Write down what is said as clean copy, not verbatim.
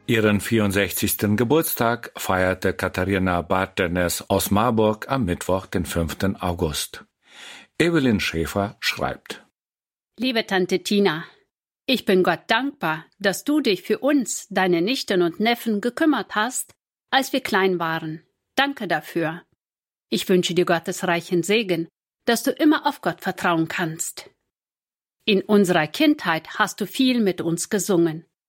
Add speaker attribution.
Speaker 1: Ihren 64. Geburtstag feierte Katharina Bartenes aus Marburg am Mittwoch, den 5. August. Evelyn Schäfer schreibt:
Speaker 2: Liebe Tante Tina, ich bin Gott dankbar, dass du dich für uns, deine Nichten und Neffen, gekümmert hast, als wir klein waren. Danke dafür. Ich wünsche dir Gottes reichen Segen, dass du immer auf Gott vertrauen kannst. In unserer Kindheit hast du viel mit uns gesungen.